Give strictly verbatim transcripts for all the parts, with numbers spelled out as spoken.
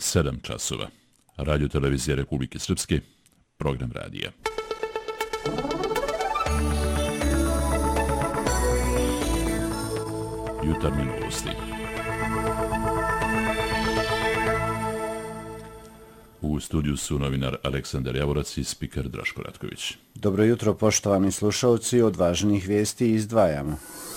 sedam časova. Radio televizija Republike Srpske, program radija. Jutarnje novosti. U studiju su novinar Aleksandar Javorac i spiker Draško Ratković. Dobro jutro, poštovani slušalci, od važnih vijesti izdvajamo.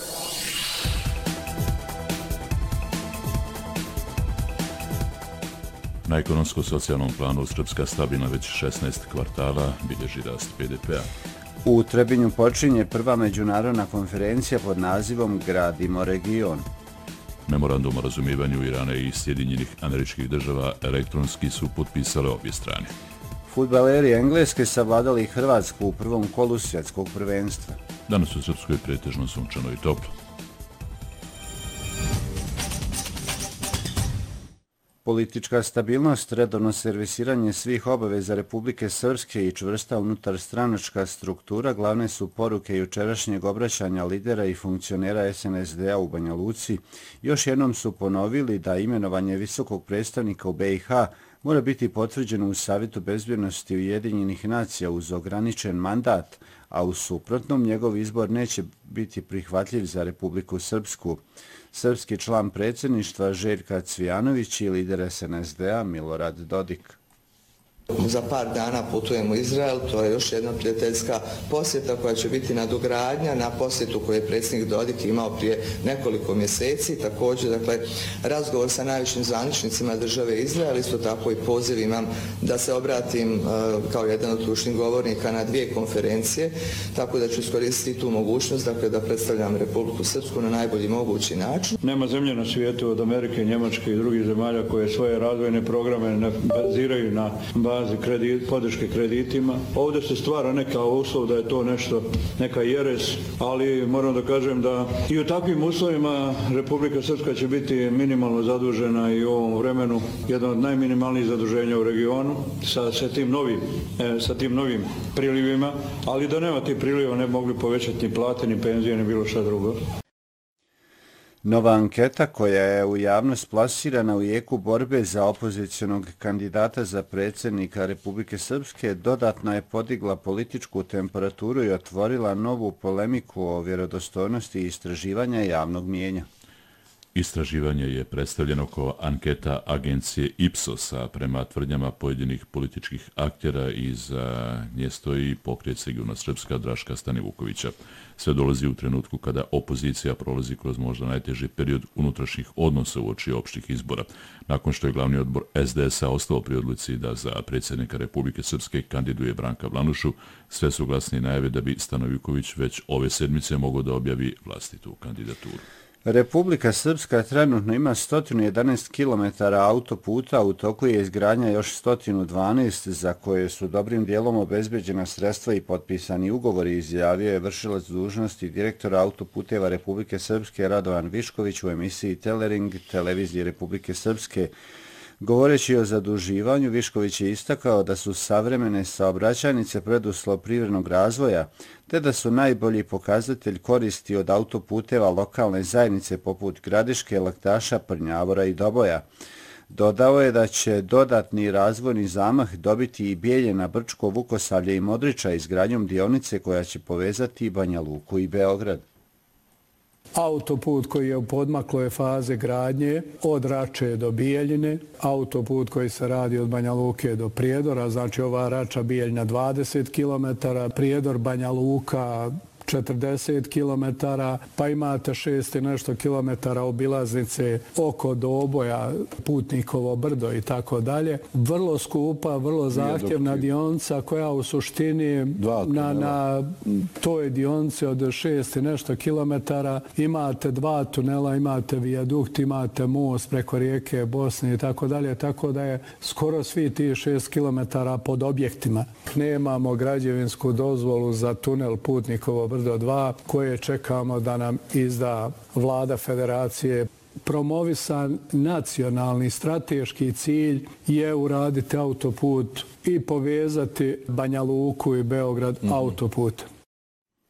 Na ekonomsko-socijalnom planu Srpska stabilna već šesnaest kvartala, bilježi rast P D P-a. U Trebinju počinje prva međunarodna konferencija pod nazivom Gradimo region. Memorandum o razumijevanju Irana i Sjedinjenih Američkih Država elektronski su potpisale obje strane. Fudbaleri Engleske savladali Hrvatsku u prvom kolu svjetskog prvenstva. Danas u Srpskoj pretežno sunčano i toplo. Politička stabilnost, redovno servisiranje svih obaveza Republike Srpske i čvrsta unutarstranačka struktura glavne su poruke jučerašnjeg obraćanja lidera i funkcionera S N S D-a u Banja Luci. Još jednom su ponovili da imenovanje visokog predstavnika u B i H mora biti potvrđeno u Savjetu bezbjednosti Ujedinjenih nacija uz ograničen mandat, a u suprotnom njegov izbor neće biti prihvatljiv za Republiku Srpsku. Srpski član predsjedništva Željka Cvijanović i lider S N S D-a Milorad Dodik. Za par dana putujemo u Izrael, to je još jedna prijateljska posjeta koja će biti nadogradnja na posjetu koju je predsjednik Dodik imao prije nekoliko mjeseci. Također, dakle, razgovor sa najvišim zvaničnicima države Izrael, isto tako i poziv imam da se obratim uh, kao jedan od ključnih govornika na dvije konferencije, tako da ću iskoristiti tu mogućnost, dakle, da predstavljam Republiku Srpsku na najbolji mogući način. Nema zemlje na svijetu od Amerike, Njemačke i drugih zemalja koje svoje razvojne programe baziraju na bazi kredit, podrške kreditima. Ovdje se stvara neka uslov da je to nešto, neka jeres, ali moram da kažem da i u takvim uslovima Republika Srpska će biti minimalno zadužena i u ovom vremenu jedna od najminimalnijih zaduženja u regionu sa, sa, tim, novim, e, sa tim novim prilivima, ali da nema tih priliva ne bi mogli povećati ni plate, ni penzije, ni bilo šta drugo. Nova anketa koja je u javnost plasirana u jeku borbe za opozicionog kandidata za predsjednika Republike Srpske dodatno je podigla političku temperaturu i otvorila novu polemiku o vjerodostojnosti istraživanja javnog mijenja. Istraživanje je predstavljeno kao anketa agencije Ipsosa prema tvrdnjama pojedinih političkih aktera i za nje stoji pokret Sigurna Srpska Draška Stanivukovića. Sve dolazi u trenutku kada opozicija prolazi kroz možda najteži period unutrašnjih odnosa uoči opštih izbora. Nakon što je glavni odbor S D S-a ostao pri odluci da za predsjednika Republike Srpske kandiduje Branka Vlanušu, sve su glasni najave da bi Stanivuković već ove sedmice mogao da objavi vlastitu kandidaturu. Republika Srpska trenutno ima sto jedanaest kilometara autoputa, u toku je izgradnja još sto dvanaest za koje su dobrim dijelom obezbeđena sredstva i potpisani ugovori, izjavio je vršilac dužnosti direktora autoputeva Republike Srpske Radovan Višković u emisiji Telering televizije Republike Srpske. Govoreći o zaduživanju, Višković je istakao da su savremene saobraćajnice preduslov privrednog razvoja, te da su najbolji pokazatelj koristi od autoputeva lokalne zajednice poput Gradiške, Laktaša, Prnjavora i Doboja. Dodao je da će dodatni razvojni zamah dobiti i Bijeljina, Brčko, Vukosavlje i Modriča izgradnjom dionice koja će povezati Banja Luku i Beograd. Autoput koji je u podmakloj faze gradnje od Rače do Bijeljine, autoput koji se radi od Banja Luke do Prijedora, znači ova Rača Bijeljina dvadeset kilometara, Prijedor Banja Luka četrdeset kilometara, pa imate šest i nešto kilometara obilaznice oko Doboja, Putnikovo brdo i tako dalje. Vrlo skupa, vrlo zahtjevna dionica koja u suštini na, na toj dionici od šest i nešto kilometara imate dva tunela, imate vijadukt, imate most preko rijeke Bosne i tako dalje, tako da je skoro svi ti šest kilometara pod objektima. Nemamo građevinsku dozvolu za tunel Putnikovo brdo dva koje čekamo da nam izda vlada federacije. Promovisan nacionalni strateški cilj je uraditi autoput i povezati Banja Luku i Beograd mm-hmm. autoput.